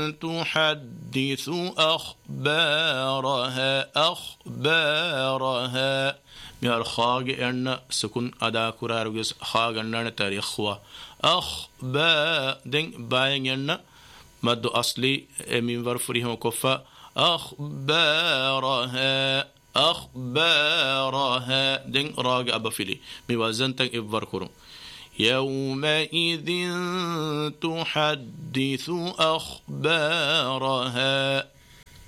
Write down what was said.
تحدث أخبارها ميار خاج أن سكون أدا كرارجس خاج أن تاريخوا دين باين أن مد أصلي من ورفرهم كفا أخبارها دين راج أبفلي ميوازنتك إبوركرو يومئذ تحدث أخبارها